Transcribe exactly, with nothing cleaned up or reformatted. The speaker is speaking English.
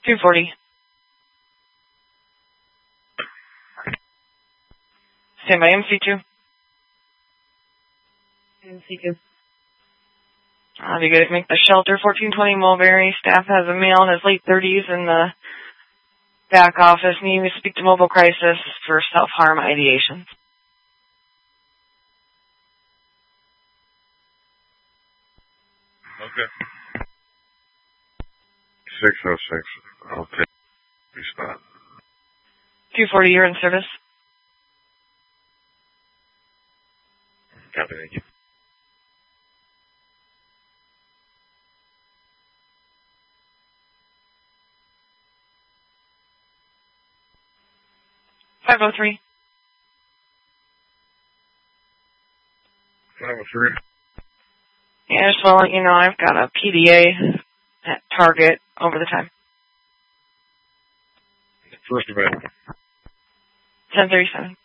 two forty. Stand by M C two. M C two. Uh, you guys make the shelter fourteen twenty Mulberry. Staff has a male in his late thirties in the back office needing to speak to mobile crisis for self-harm ideation. Okay. six oh six. I'll take respond. two forty, you're in service. Copy, thank you. five oh three. five oh three. Yeah, just want to let you know I've got a P D A at target over the time. First available. ten thirty-seven.